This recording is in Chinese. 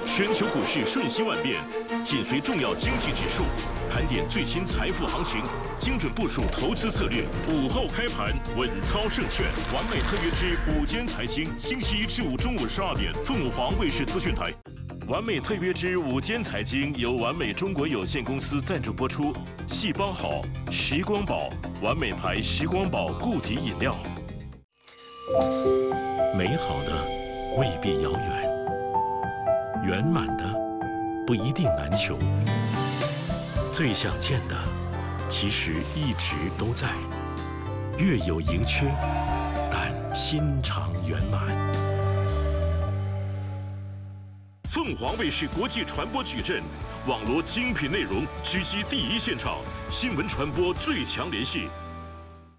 全球股市瞬息万变，紧随重要经济指数，盘点最新财富行情，精准部署投资策略。午后开盘，稳操胜券。完美特约之午间财经，星期一至五中午12点，凤凰卫视资讯台。完美特约之午间财经由完美中国有限公司赞助播出。细胞好，时光宝，完美牌时光宝固体饮料。美好的未必遥远。圆满的不一定难求，最想见的其实一直都在，月有盈缺，但心常圆满。凤凰卫视国际传播矩阵，网罗精品内容，直击第一现场，新闻传播最强联系。